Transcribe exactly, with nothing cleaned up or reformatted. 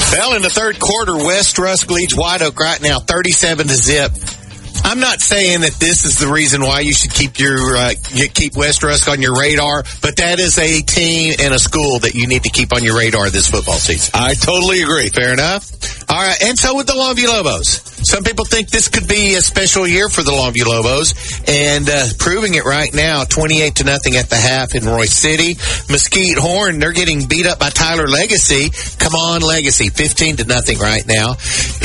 Well, in the third quarter, West Rusk leads White Oak right now, thirty-seven to zip. I'm not saying that this is the reason why you should keep your uh, you keep West Rusk on your radar, but that is a team and a school that you need to keep on your radar this football season. I totally agree. Fair enough. All right, and so with the Longview Lobos. Some people think this could be a special year for the Longview Lobos, and uh, proving it right now, twenty-eight to nothing at the half in Royce City. Mesquite Horn, they're getting beat up by Tyler Legacy. Come on, Legacy, fifteen to nothing right now.